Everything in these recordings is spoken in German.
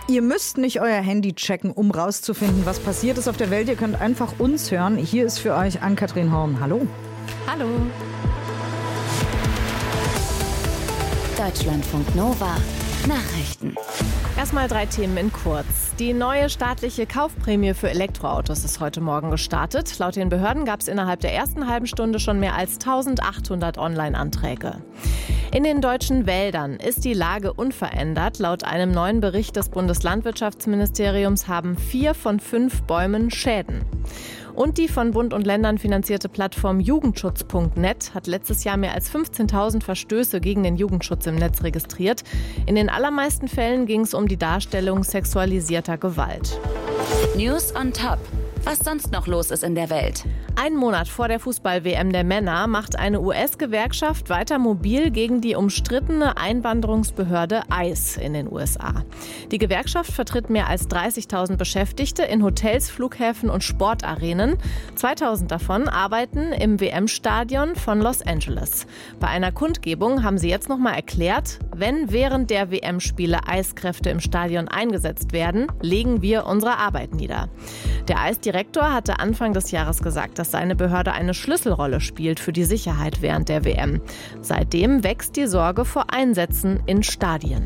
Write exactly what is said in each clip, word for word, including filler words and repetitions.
Ihr müsst nicht euer Handy checken, um rauszufinden, was passiert ist auf der Welt. Ihr könnt einfach uns hören. Hier ist für euch Ann-Kathrin Horn. Hallo. Hallo. Deutschlandfunk Nova. Nachrichten. Erstmal drei Themen in kurz. Die neue staatliche Kaufprämie für Elektroautos ist heute Morgen gestartet. Laut den Behörden gab es innerhalb der ersten halben Stunde schon mehr als eintausendachthundert Online-Anträge. In den deutschen Wäldern ist die Lage unverändert. Laut einem neuen Bericht des Bundeslandwirtschaftsministeriums haben vier von fünf Bäumen Schäden. Und die von Bund und Ländern finanzierte Plattform Jugendschutz Punkt net hat letztes Jahr mehr als fünfzehntausend Verstöße gegen den Jugendschutz im Netz registriert. In den allermeisten Fällen ging es um die Darstellung sexualisierter Gewalt. News on Top. Was sonst noch los ist in der Welt. Einen Monat vor der Fußball-W M der Männer macht eine U S-Gewerkschaft weiter mobil gegen die umstrittene Einwanderungsbehörde I C E in den U S A. Die Gewerkschaft vertritt mehr als dreißigtausend Beschäftigte in Hotels, Flughäfen und Sportarenen. zweitausend davon arbeiten im W M-Stadion von Los Angeles. Bei einer Kundgebung haben sie jetzt nochmal erklärt, wenn während der W M-Spiele Eiskräfte im Stadion eingesetzt werden, legen wir unsere Arbeit nieder. Der Eisdirektor hatte Anfang des Jahres gesagt, dass seine Behörde eine Schlüsselrolle spielt für die Sicherheit während der W M. Seitdem wächst die Sorge vor Einsätzen in Stadien.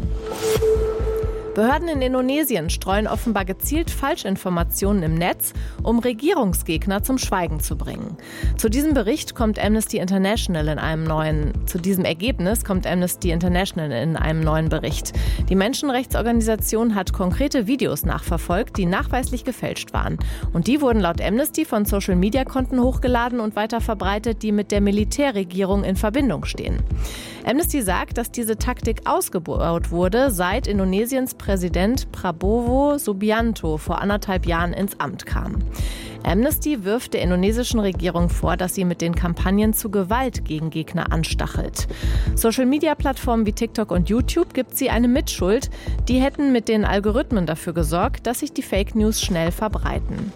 Behörden in Indonesien streuen offenbar gezielt Falschinformationen im Netz, um Regierungsgegner zum Schweigen zu bringen. Zu diesem Bericht kommt Amnesty International in einem neuen, zu diesem Ergebnis kommt Amnesty International in einem neuen Bericht. Die Menschenrechtsorganisation hat konkrete Videos nachverfolgt, die nachweislich gefälscht waren. Und die wurden laut Amnesty von Social-Media-Konten hochgeladen und weiter verbreitet, die mit der Militärregierung in Verbindung stehen. Amnesty sagt, dass diese Taktik ausgebaut wurde, seit Indonesiens Präsident Prabowo Subianto vor anderthalb Jahren ins Amt kam. Amnesty wirft der indonesischen Regierung vor, dass sie mit den Kampagnen zu Gewalt gegen Gegner anstachelt. Social-Media-Plattformen wie TikTok und YouTube gibt sie eine Mitschuld. Die hätten mit den Algorithmen dafür gesorgt, dass sich die Fake News schnell verbreiten.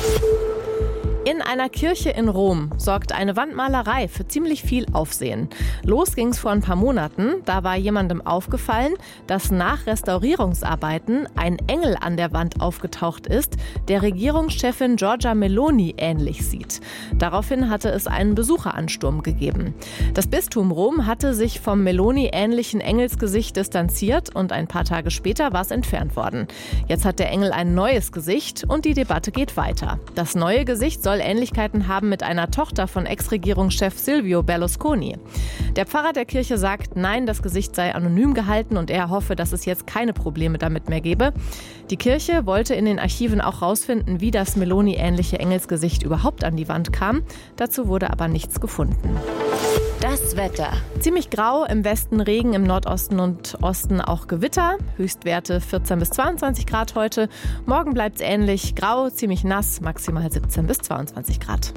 In einer Kirche in Rom sorgt eine Wandmalerei für ziemlich viel Aufsehen. Los ging es vor ein paar Monaten. Da war jemandem aufgefallen, dass nach Restaurierungsarbeiten ein Engel an der Wand aufgetaucht ist, der Regierungschefin Giorgia Meloni ähnlich sieht. Daraufhin hatte es einen Besucheransturm gegeben. Das Bistum Rom hatte sich vom Meloni-ähnlichen Engelsgesicht distanziert und ein paar Tage später war es entfernt worden. Jetzt hat der Engel ein neues Gesicht und die Debatte geht weiter. Das neue Gesicht soll Ähnlichkeiten haben mit einer Tochter von Ex-Regierungschef Silvio Berlusconi. Der Pfarrer der Kirche sagt, nein, das Gesicht sei anonym gehalten und er hoffe, dass es jetzt keine Probleme damit mehr gebe. Die Kirche wollte in den Archiven auch rausfinden, wie das Meloni-ähnliche Engelsgesicht überhaupt an die Wand kam. Dazu wurde aber nichts gefunden. Das Wetter. Ziemlich grau, im Westen Regen, im Nordosten und Osten auch Gewitter. Höchstwerte vierzehn bis zweiundzwanzig Grad heute. Morgen bleibt es ähnlich, grau, ziemlich nass, maximal siebzehn bis zweiundzwanzig Grad.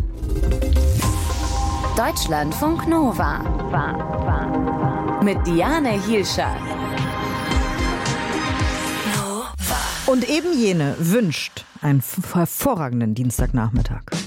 Deutschlandfunk Nova. Mit Diane Hielscher. Und eben jene wünscht einen hervorragenden Dienstagnachmittag.